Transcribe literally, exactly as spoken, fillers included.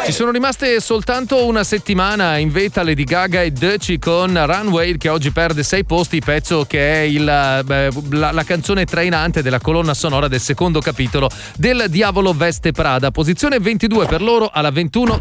Ci sono rimaste soltanto una settimana in vetta Lady Gaga e Doechii con Runway, che oggi perde sei posti, pezzo che è il, beh, la, la canzone trainante della colonna sonora del secondo capitolo del Diavolo Veste Prada. Posizione ventidue per loro, alla ventuno